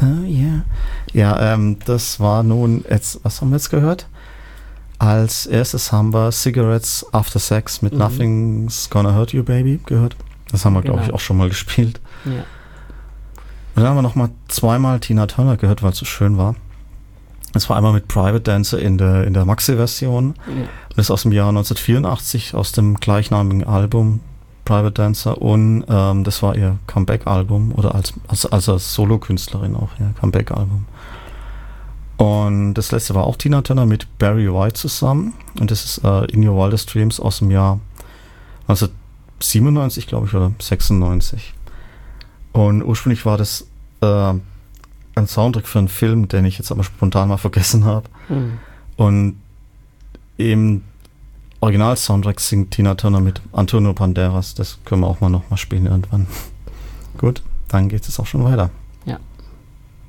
Oh yeah. Ja, das war nun jetzt, was haben wir jetzt gehört? Als erstes haben wir Cigarettes After Sex mit Nothing's Gonna Hurt You Baby gehört. Das haben wir, glaube ich, auch schon mal gespielt. Ja. Und dann haben wir nochmal zweimal Tina Turner gehört, weil es so schön war. Das war einmal mit Private Dancer in der Maxi-Version. Ja. Das ist aus dem Jahr 1984, aus dem gleichnamigen Album Private Dancer. Und das war ihr Comeback-Album oder als Solo-Künstlerin auch, ihr Comeback-Album. Und das letzte war auch Tina Turner mit Barry White zusammen. Und das ist In Your Wildest Dreams aus dem Jahr 1997, glaube ich, oder 96. Und ursprünglich war das ein Soundtrack für einen Film, den ich jetzt aber spontan mal vergessen habe. Und im Original-Soundtrack singt Tina Turner mit Antonio Banderas. Das können wir auch noch mal spielen irgendwann. Gut, dann geht es auch schon weiter. Ja.